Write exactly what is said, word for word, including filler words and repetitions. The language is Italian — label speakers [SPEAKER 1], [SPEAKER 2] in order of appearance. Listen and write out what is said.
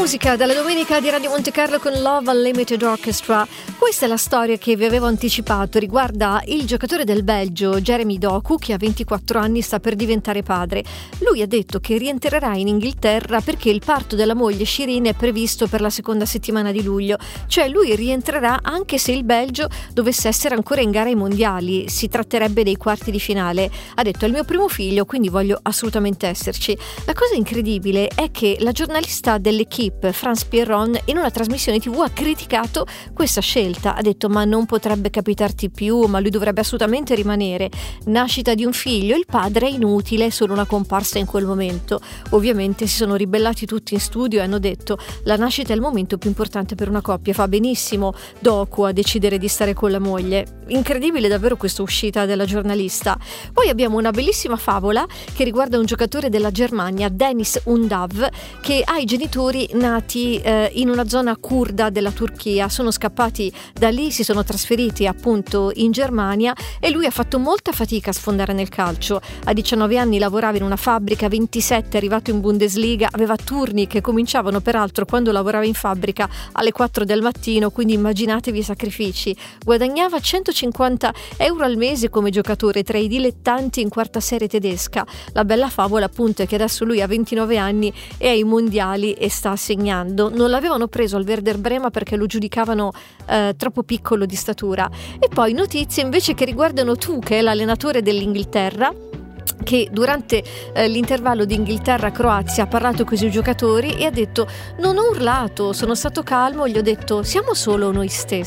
[SPEAKER 1] musica dalla domenica di Radio Monte Carlo con Love Unlimited Orchestra. Questa è la storia che vi avevo anticipato, riguarda il giocatore del Belgio Jeremy Doku, che a ventiquattro anni sta per diventare padre. Lui ha detto che rientrerà in Inghilterra perché il parto della moglie Shirin è previsto per la seconda settimana di luglio, cioè lui rientrerà anche se il Belgio dovesse essere ancora in gara ai mondiali, si tratterebbe dei quarti di finale. Ha detto: è il mio primo figlio, quindi voglio assolutamente esserci. La cosa incredibile è che la giornalista dell'Equipe, France Pierron, in una trasmissione tivù ha criticato questa scelta. Ha detto: ma non potrebbe capitarti più, ma lui dovrebbe assolutamente rimanere. Nascita di un figlio, il padre è inutile, è solo una comparsa in quel momento. Ovviamente si sono ribellati tutti in studio e hanno detto: la nascita è il momento più importante per una coppia, fa benissimo Doku a decidere di stare con la moglie. Incredibile davvero questa uscita della giornalista. Poi abbiamo una bellissima favola che riguarda un giocatore della Germania, Deniz Undav, che ha i genitori nati eh, in una zona curda della Turchia. Sono scappati da lì, si sono trasferiti appunto in Germania e lui ha fatto molta fatica a sfondare nel calcio. A diciannove anni lavorava in una fabbrica, a ventisette è arrivato in Bundesliga, aveva turni che cominciavano peraltro quando lavorava in fabbrica alle quattro del mattino, quindi immaginatevi i sacrifici. Guadagnava centocinquanta euro al mese come giocatore tra i dilettanti in quarta serie tedesca. La bella favola appunto è che adesso lui ha ventinove anni e ai mondiali e sta segnando. Non l'avevano preso al Werder Brema perché lo giudicavano eh, troppo piccolo di statura. E poi notizie invece che riguardano Tuchel, l'allenatore dell'Inghilterra, che durante eh, l'intervallo di Inghilterra-Croazia ha parlato con i suoi giocatori e ha detto: non ho urlato, sono stato calmo, gli ho detto siamo solo noi stessi.